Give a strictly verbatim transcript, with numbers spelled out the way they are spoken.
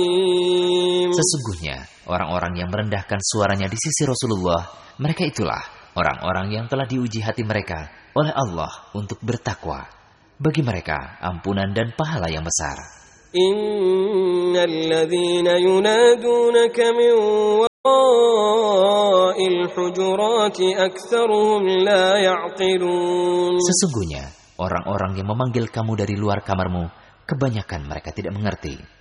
Sesungguhnya orang-orang yang merendahkan suaranya di sisi Rasulullah, mereka itulah orang-orang yang telah diuji hati mereka oleh Allah untuk bertakwa. Bagi mereka ampunan dan pahala yang besar. Innal ladzina yunadunaka min wara'il hujurati aktsaruhum la ya'qilun. Sesungguhnya orang-orang yang memanggil kamu dari luar kamarmu, kebanyakan mereka tidak mengerti.